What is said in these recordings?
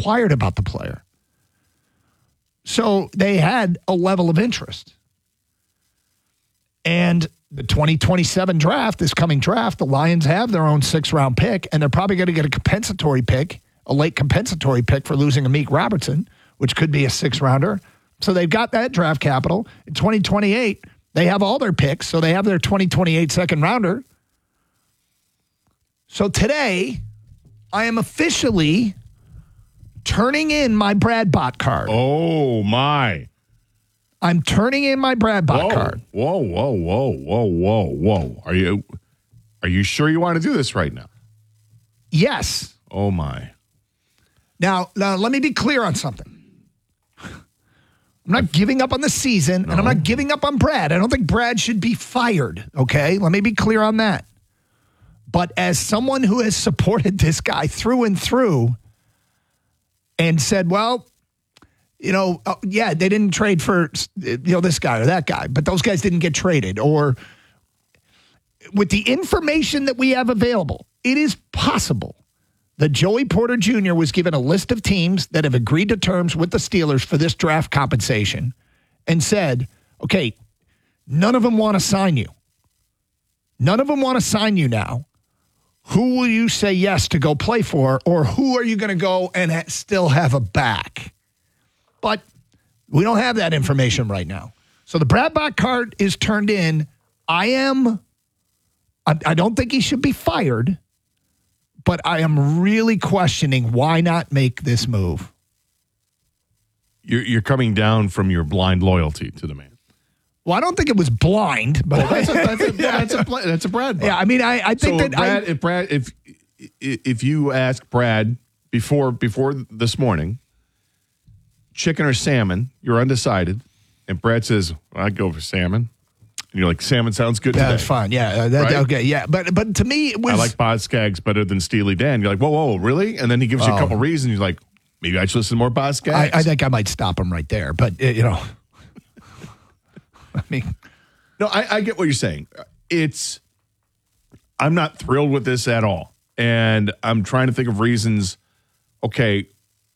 inquired about the player. So they had a level of interest. And the 2027 draft, this coming draft, the Lions have their own 6th-round pick, and they're probably going to get a compensatory pick, a late compensatory pick for losing Amik Robertson, which could be a 6th-rounder. So they've got that draft capital. In 2028, they have all their picks, so they have their 2028 2nd-rounder. So today, I am officially turning in my Brad Bott card. Oh, my. I'm turning in my Brad Bott card. Whoa. Are you sure you want to do this right now? Yes. Oh, my. Now, let me be clear on something. I'm not giving up on the season, and I'm not giving up on Brad. I don't think Brad should be fired, okay? Let me be clear on that. But as someone who has supported this guy through and through and said, well, they didn't trade for, this guy or that guy, but those guys didn't get traded. Or with the information that we have available, it is possible that Joey Porter Jr. was given a list of teams that have agreed to terms with the Steelers for this draft compensation and said, okay, none of them want to sign you. None of them want to sign you now. Who will you say yes to go play for, or who are you going to go and still have a back? But we don't have that information right now. So the Brad Bott card is turned in. I don't think he should be fired, but I am really questioning why not make this move. You're coming down from your blind loyalty to the man. Well, I don't think it was blind, but that's a Brad Bott. Yeah, I mean, I think so that if you ask Brad before this morning, chicken or salmon, you're undecided, and Brad says, well, I'd go for salmon. And you're like, salmon sounds good today. That's fine. Yeah. Right? Okay. Yeah. But to me, it was. I like Boz Scaggs better than Steely Dan. You're like, whoa, really? And then he gives you a couple reasons. You're like, maybe I should listen to more Boz Scaggs. I think I might stop him right there. But, I mean. No, I get what you're saying. I'm not thrilled with this at all. And I'm trying to think of reasons. Okay,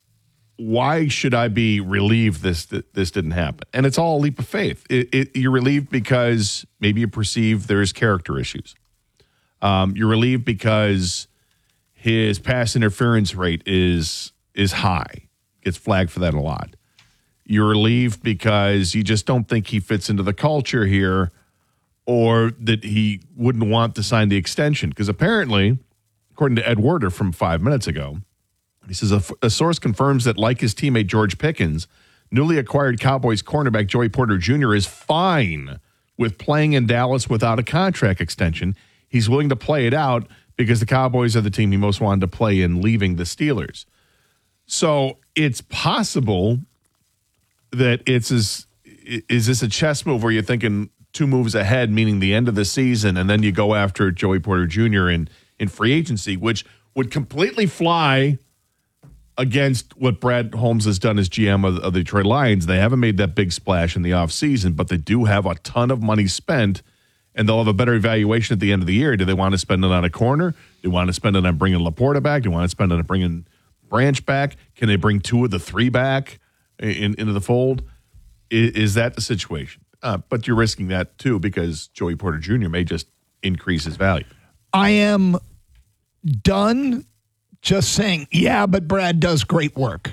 why should I be relieved this didn't happen? And it's all a leap of faith. You're relieved because maybe you perceive there's character issues. You're relieved because his pass interference rate is high. Gets flagged for that a lot. You're relieved because you just don't think he fits into the culture here, or that he wouldn't want to sign the extension. Because apparently, according to Ed Werder from 5 minutes ago, he says a source confirms that, like his teammate George Pickens, newly acquired Cowboys cornerback Joey Porter Jr. is fine with playing in Dallas without a contract extension. He's willing to play it out because the Cowboys are the team he most wanted to play in, leaving the Steelers. So it's possible that is this a chess move where you're thinking 2 moves ahead, meaning the end of the season, and then you go after Joey Porter Jr. in free agency, which would completely fly against what Brad Holmes has done as GM of the Detroit Lions. They haven't made that big splash in the offseason, but they do have a ton of money spent, and they'll have a better evaluation at the end of the year. Do they want to spend it on a corner? Do they want to spend it on bringing Laporta back? Do they want to spend it on bringing Branch back? Can they bring 2 of the 3 back into the fold? Is that the situation? But you're risking that, too, because Joey Porter Jr. may just increase his value. I am done just saying, yeah, but Brad does great work.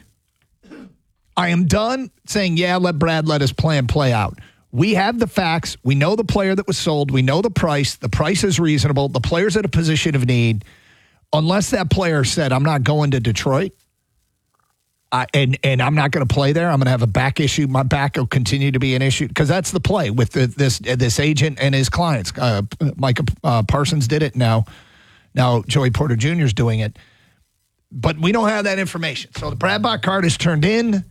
I am done saying, yeah, let Brad let his plan play out. We have the facts. We know the player that was sold. We know the price. The price is reasonable. The player's at a position of need. Unless that player said, I'm not going to Detroit, and I'm not going to play there, I'm going to have a back issue. My back will continue to be an issue, because that's the play with this agent and his clients. Micah Parsons did it. Now Joey Porter Jr. is doing it. But we don't have that information. So the Brad Bott card is turned in.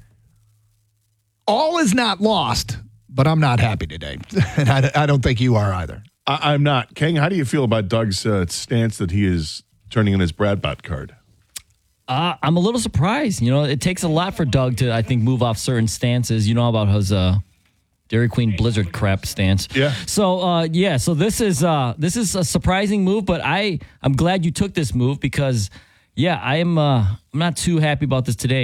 All is not lost, but I'm not happy today. And I don't think you are either. I'm not. King, how do you feel about Doug's stance that he is turning in his Brad Bott card? I'm a little surprised. It takes a lot for Doug to, I think, move off certain stances. You know about his Dairy Queen Blizzard crap stance. Yeah. So, so this is a surprising move, but I'm glad you took this move because, I'm not too happy about this today.